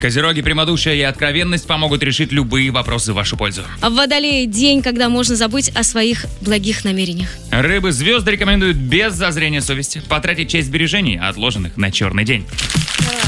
Козероги, прямодушие и откровенность помогут решить любые вопросы в вашу пользу. Водолеи – день, когда можно забыть о своих благих намерениях. Рыбы, звезды рекомендуют без зазрения совести потратить часть сбережений, отложенных на черный день.